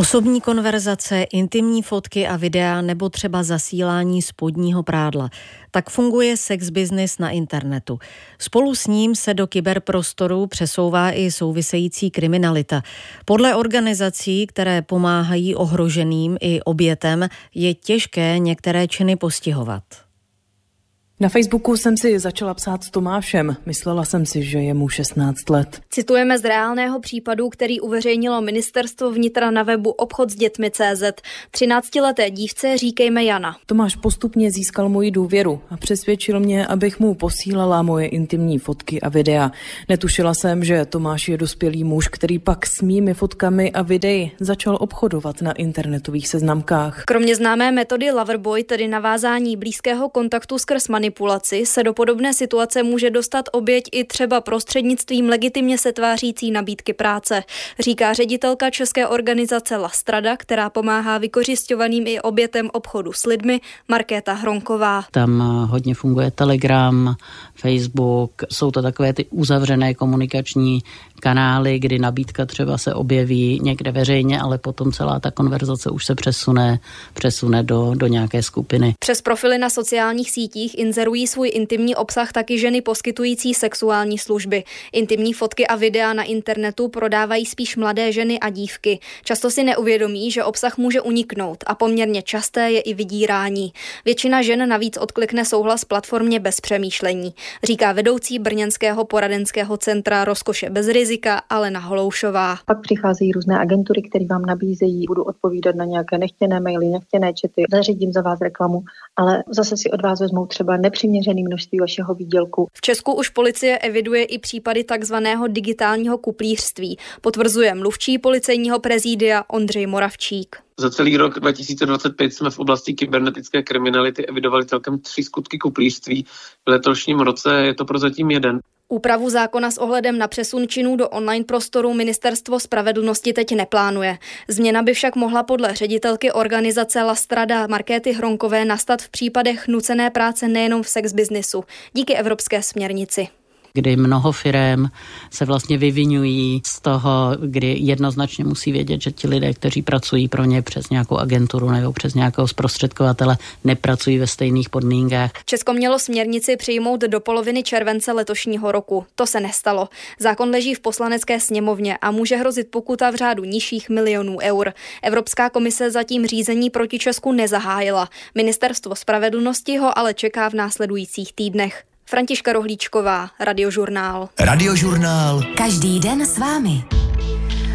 Osobní konverzace, intimní fotky a videa nebo třeba zasílání spodního prádla. Tak funguje sex business na internetu. Spolu s ním se do kyberprostoru přesouvá i související kriminalita. Podle organizací, které pomáhají ohroženým i obětem, je těžké některé činy postihovat. Na Facebooku jsem si začala psát s Tomášem. Myslela jsem si, že je mu 16 let. Citujeme z reálného případu, který uveřejnilo Ministerstvo vnitra na webu obchodsdětmi.cz. 13leté dívce říkejme Jana. Tomáš postupně získal moji důvěru a přesvědčil mě, abych mu posílala moje intimní fotky a videa. Netušila jsem, že Tomáš je dospělý muž, který pak s mými fotkami a videí začal obchodovat na internetových seznamkách. Kromě známé metody Loverboy, tedy navázání blízkého kontaktu skrz manipulaci, se do podobné situace může dostat oběť i třeba prostřednictvím legitimně se tvářící nabídky práce, říká ředitelka české organizace Lastrada, která pomáhá vykořisťovaným i obětem obchodu s lidmi, Markéta Hronková. Tam hodně funguje Telegram, Facebook, jsou to takové ty uzavřené komunikační kanály, kdy nabídka třeba se objeví někde veřejně, ale potom celá ta konverzace už se přesune do nějaké skupiny. Přes profily na sociálních sítích inzerují svůj intimní obsah taky ženy poskytující sexuální služby. Intimní fotky a videa na internetu prodávají spíš mladé ženy a dívky. Často si neuvědomí, že obsah může uniknout a poměrně časté je i vydírání. Většina žen navíc odklikne souhlas platformě bez přemýšlení, říká vedoucí brněnského poradenského centra Rozkoše bez rizika Alena Holoušová. Pak přicházejí různé agentury, které vám nabízejí, budu odpovídat na nějaké nechtěné maily, nechtěné chaty, zařídím za vás reklamu, ale zase si od vás vezmou třeba nepřiměřené množství vašeho výdělku. V Česku už policie eviduje i případy takzvaného digitálního kuplířství, potvrzuje mluvčí policejního prezidia Ondřej Moravčík. Za celý rok 2025 jsme v oblasti kybernetické kriminality evidovali celkem 3 skutky kuplířství. V letošním roce je to prozatím 1. Úpravu zákona s ohledem na přesun činů do online prostoru Ministerstvo spravedlnosti teď neplánuje. Změna by však mohla podle ředitelky organizace Lastrada Markéty Hronkové nastat v případech nucené práce nejenom v sex businessu, díky evropské směrnici. Kdy mnoho firem se vlastně vyviňují z toho, kdy jednoznačně musí vědět, že ti lidé, kteří pracují pro ně přes nějakou agenturu nebo přes nějakého zprostředkovatele, nepracují ve stejných podmínkách. Česko mělo směrnici přijmout do poloviny července letošního roku. To se nestalo. Zákon leží v poslanecké sněmovně a může hrozit pokuta v řádu nižších milionů eur. Evropská komise zatím řízení proti Česku nezahájila. Ministerstvo spravedlnosti ho ale čeká v následujících týdnech. Františka Rohlíčková, Radiožurnál. Radiožurnál. Každý den s vámi.